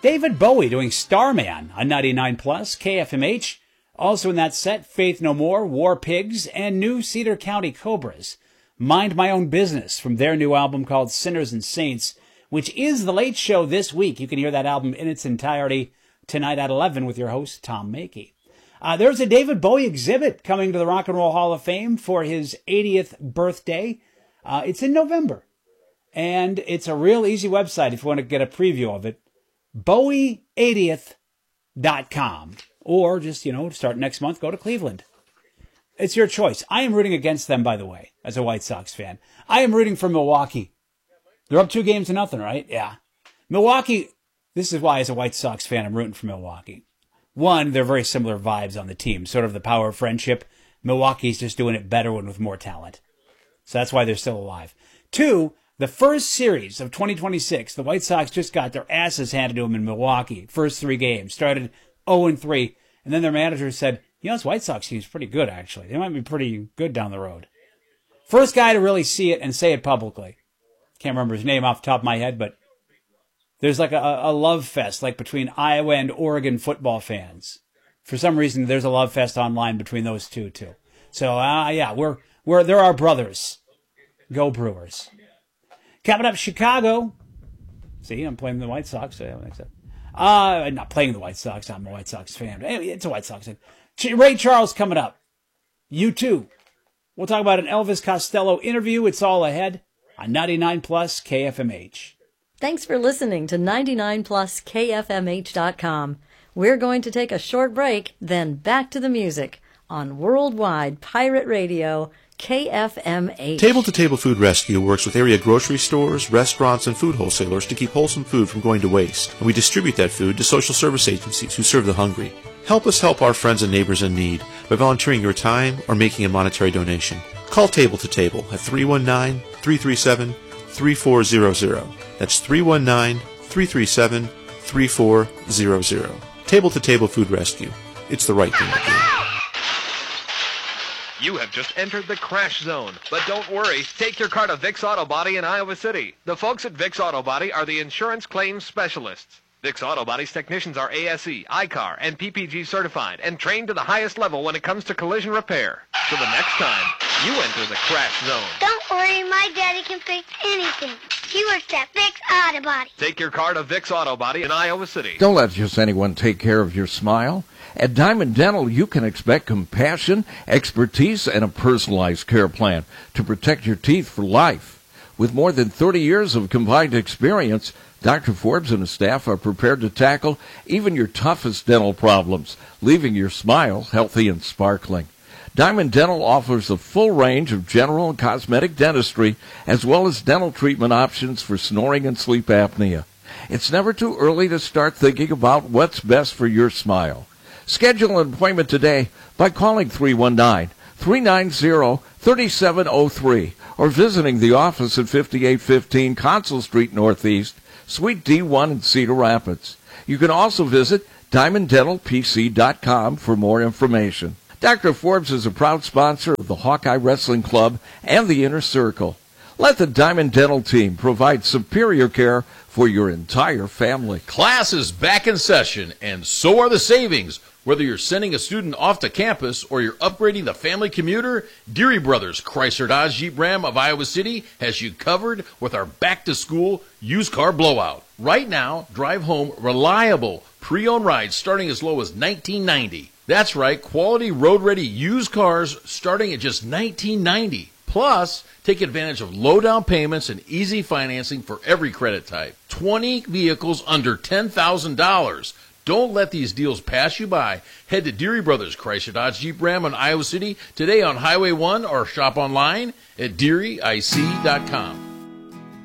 David Bowie doing Starman on 99 Plus, KFMH. Also in that set, Faith No More, War Pigs, and new Cedar County Cobras. Mind My Own Business from their new album called Sinners and Saints, which is The Late Show this week. You can hear that album in its entirety tonight at 11 with your host, Tom Mackey. There's a David Bowie exhibit coming to the Rock and Roll Hall of Fame for his 80th birthday. It's in November. And it's a real easy website if you want to get a preview of it. Bowie80th.com. Or just, start next month, go to Cleveland. It's your choice. I am rooting against them, by the way, as a White Sox fan. I am rooting for Milwaukee. They're up 2-0, right? Yeah. Milwaukee, this is why as a White Sox fan, I'm rooting for Milwaukee. One, they're very similar vibes on the team, sort of the power of friendship. Milwaukee's just doing it better and with more talent. So that's why they're still alive. Two, the first series of 2026, the White Sox just got their asses handed to them in Milwaukee. First 3 games, started 0-3, and then their manager said, this White Sox team's pretty good, actually. They might be pretty good down the road. First guy to really see it and say it publicly. Can't remember his name off the top of my head, but there's like a love fest, like between Iowa and Oregon football fans. For some reason, there's a love fest online between those two, too. So, they're our brothers. Go Brewers. Coming up, Chicago. See, I'm playing the White Sox. I'm not playing the White Sox. I'm a White Sox fan. It's a White Sox fan. Ray Charles coming up. U2. We'll talk about an Elvis Costello interview. It's all ahead on 99 Plus KFMH. Thanks for listening to 99 Plus KFMH.com. We're going to take a short break, then back to the music on Worldwide Pirate Radio, KFMH. Table to Table Food Rescue works with area grocery stores, restaurants, and food wholesalers to keep wholesome food from going to waste. And we distribute that food to social service agencies who serve the hungry. Help us help our friends and neighbors in need by volunteering your time or making a monetary donation. Call Table to Table at 319-337-3400. That's 319-337-3400. Table to Table Food Rescue. It's the right thing to do. You have just entered the crash zone. But don't worry, take your car to Vic's Auto Body in Iowa City. The folks at Vic's Auto Body are the insurance claims specialists. Vic's Auto Body's technicians are ASE, ICAR, and PPG certified and trained to the highest level when it comes to collision repair. So the next time, you enter the crash zone. Don't worry, my daddy can fix anything. He works at Vic's Auto Body. Take your car to Vic's Auto Body in Iowa City. Don't let just anyone take care of your smile. At Diamond Dental, you can expect compassion, expertise, and a personalized care plan to protect your teeth for life. With more than 30 years of combined experience, Dr. Forbes and his staff are prepared to tackle even your toughest dental problems, leaving your smile healthy and sparkling. Diamond Dental offers a full range of general and cosmetic dentistry, as well as dental treatment options for snoring and sleep apnea. It's never too early to start thinking about what's best for your smile. Schedule an appointment today by calling 319-390-3703 or visiting the office at 5815 Consul Street Northeast, Suite D1 in Cedar Rapids. You can also visit DiamondDentalPC.com for more information. Dr. Forbes is a proud sponsor of the Hawkeye Wrestling Club and the Inner Circle. Let the Diamond Dental team provide superior care for your entire family. Class is back in session, and so are the savings. Whether you're sending a student off to campus or you're upgrading the family commuter, Deary Brothers Chrysler Dodge Jeep Ram of Iowa City has you covered with our back-to-school used car blowout. Right now, drive home reliable pre-owned rides starting as low as $19.90. That's right, quality road-ready used cars starting at just $19.90. Plus, take advantage of low down payments and easy financing for every credit type. 20 vehicles under $10,000. Don't let these deals pass you by. Head to Deary Brothers Chrysler Dodge Jeep Ram in Iowa City today on Highway 1 or shop online at DearyIC.com.